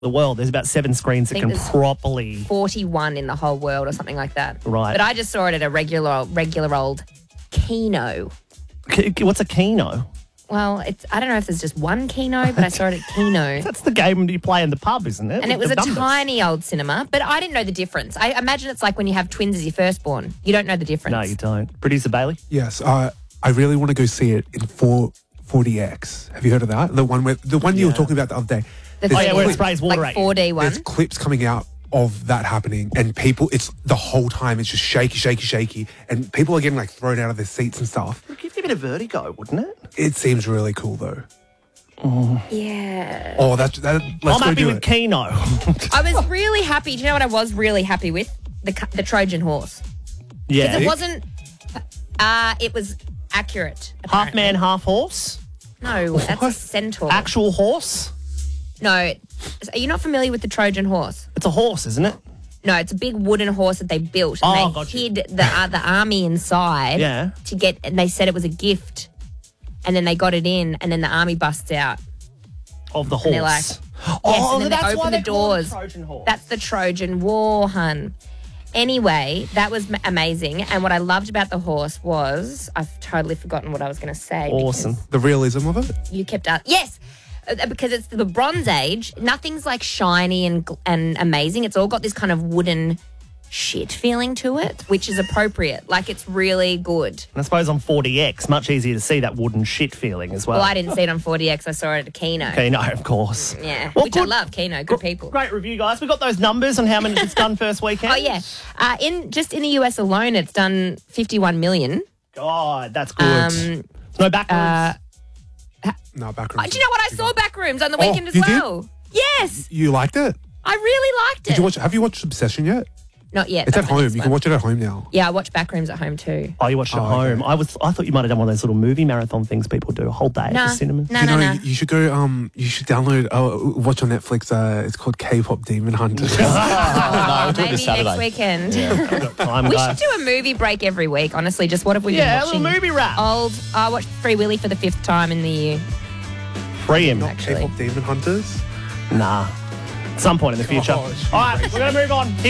the world. There's about 7 screens that think can there's properly... 41 in the whole world or something like that. Right. But I just saw it at a regular old Kino. What's a Kino? Well, I don't know if there's just one Kino, but I saw it at Kino. That's the game you play in the pub, isn't it? And it was The a numbers. tiny old cinema, but I didn't know the difference. I imagine it's like when you have twins as your firstborn. You don't know the difference. No, you don't. Producer Bailey? Yes, I really want to go see it in 4DX. Have you heard of that? The one you were talking about the other day. The Oh, yeah, where it thing- sprays water like at you. 4D one. There's clips coming out of that happening, and people, it's the whole time, it's just shaky, and people are getting like thrown out of their seats and stuff. It'd give you a bit of vertigo, wouldn't it? It seems really cool though. Yeah. Oh, let's I'm go happy do with it. Kino. I was really happy. Do you know what I was really happy with? The Trojan horse. Yeah. It wasn't. It was accurate. Half apparently. man, half horse? No, that's a centaur. Actual horse? No. Are you not familiar with the Trojan horse? It's a horse, isn't it? No, it's a big wooden horse that they built. Oh, And they got you. hid the army inside. Yeah. And they said it was a gift. And then they got it in, and then the army busts out. Of the horse. And they're like, oh, and then that's they why open they the call it doors. Trojan horse. That's the Trojan War, hun. Anyway, that was amazing. And what I loved about the horse was, I've totally forgotten what I was going to say. Awesome. The realism of it. because You kept up. Yes. Because it's the Bronze Age. Nothing's like shiny and amazing. It's all got this kind of wooden shit feeling to it, which is appropriate. Like, it's really good. And I suppose on 4DX, much easier to see that wooden shit feeling as well. Well, I didn't see it on 4DX. I saw it at a Kino. Kino, of course. Yeah, Well, which I good- love. Kino, good people. Great review, guys. We got those numbers on how many it's done first weekend. Oh, yeah. In the US alone, it's done 51 million. God, that's good. No backrooms. No, background. Do you know what? I saw Backrooms on the weekend as you did? well. Yes, You liked it? I really liked it. Did you watch? Have you watched Obsession yet? Not yet. It's at that's my home. next You can one. watch it at home now. Yeah, I watch Backrooms at home too. Oh, you watched it at home. okay. I thought you might have done one of those little movie marathon things people do a whole day at Nah, the cinema. nah. You know, no. you should go. You should download. Watch on Netflix. It's called K-pop Demon Hunters. No, we'll do it Maybe this Saturday. next weekend. Time, We guys. should do a movie break every week. Honestly, just what have we Yeah, been a watching? little movie wrap. I watched Free Willy for the 5th time in the year. Free him. Actually. K-pop Demon Hunters. Nah. At some point in the future. Gosh. All right, we're going to move on.